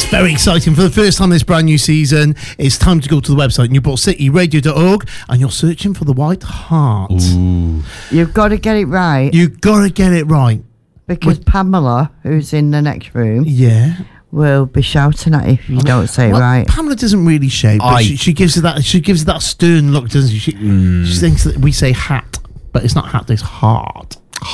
Very exciting. For the first time this brand new season, it's time to go to the website, newportcityradio.org, and you're searching for the White Hart. Ooh. You've got to get it right. You've got to get it right. Because Pamela, who's in the next room, will be shouting at you if you don't say it right. Pamela doesn't really shout, but she gives it that stern look, doesn't she? She thinks that we say hat, but it's not hat, it's heart.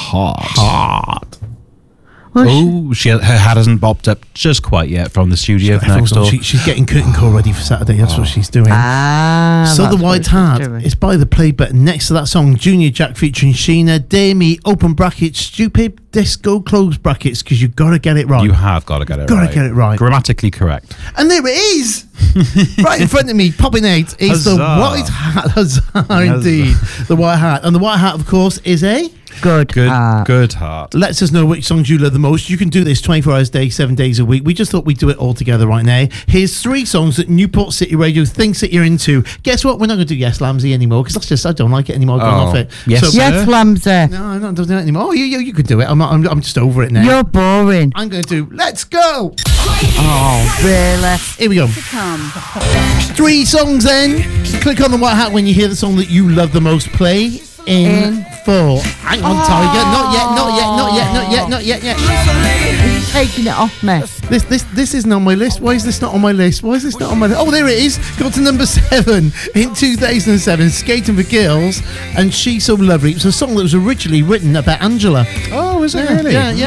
Heart. Oh, her hat hasn't bopped up just quite yet from the studio next door. She's getting curtain call ready for Saturday. That's what she's doing. So the White Hart is by the play button next to that song, Junior Jack featuring Sheena, Damie, open brackets, stupid disco close brackets, because you've got to get it right. You have got to get it right. Got to get it right. Grammatically correct. And there it is! Right in front of me, popping out, is the White Hat. Huzzah, indeed. The White Hat. And the White Hat, of course, is a... Good heart. Lets us know which songs you love the most. You can do this 24 hours a day, 7 days a week. We just thought we'd do it all together right now. Here's 3 songs that Newport City Radio thinks that you're into. Guess what? We're not going to do Yes Lamsey anymore, because I don't like it anymore. Going off it. Yes Lamsey. No, I'm not doing it anymore. Oh, you can do it. I'm just over it now. You're boring. I'm going to do Let's Go. Oh, really? Here we go. 3 songs then. Click on the White Hat when you hear the song that you love the most. Play in 4. Hang on, Tiger. Not yet. He's taking it off me. This isn't on my list. Why is this not on my list? Oh, there it is. Got to number 7 in 2007. Skating for Girls and She's So Lovely. It's a song that was originally written about Angela. Oh, is it really? Yeah.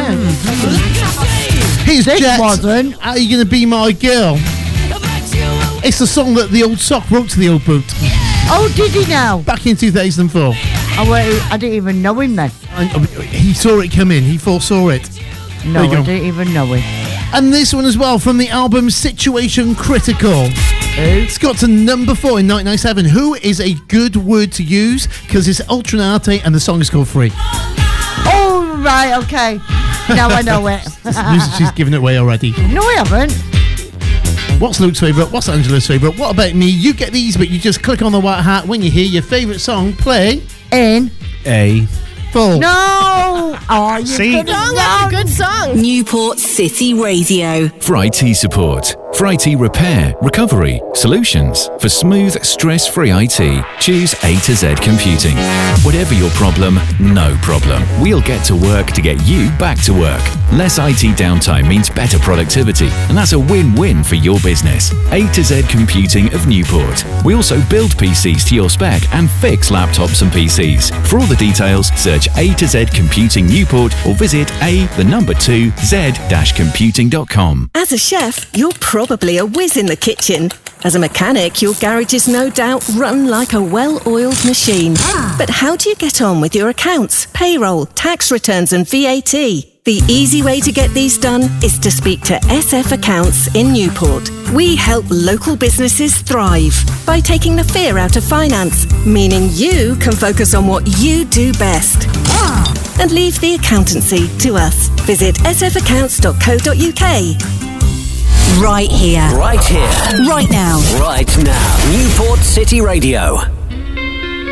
Here's Jet. Are You Gonna Be My Girl? It's the song that the old sock wrote to the old boot. Oh, did he now? Back in 2004. I didn't even know him then. He saw it come in. He foresaw it. No, I didn't even know him. And this one as well from the album Situation Critical. It's got to number 4 in 1997. Who is a good word to use? Because it's Ultra Naté and the song is called Free. Oh, right, okay. Now I know it. She's given it away already. No, I haven't. What's Luke's favourite? What's Angela's favourite? What about me? You get these, but you just click on the White Hat when you hear your favourite song play in A. Full. No! Oh, you song after good song. Newport City Radio. For IT support, for IT repair, recovery, solutions, for smooth, stress-free IT, choose A to Z Computing. Whatever your problem, no problem. We'll get to work to get you back to work. Less IT downtime means better productivity, and that's a win-win for your business. A to Z Computing of Newport. We also build PCs to your spec and fix laptops and PCs. For all the details, search A to Z Computing Newport or visit z-computing.com. As a chef, you're probably a whiz in the kitchen. As a mechanic, your garage is no doubt run like a well-oiled machine. But how do you get on with your accounts, payroll, tax returns and VAT? The easy way to get these done is to speak to SF Accounts in Newport. We help local businesses thrive by taking the fear out of finance, meaning you can focus on what you do best. And leave the accountancy to us. Visit sfaccounts.co.uk. Right here. Right here. Right now. Right now. Newport City Radio.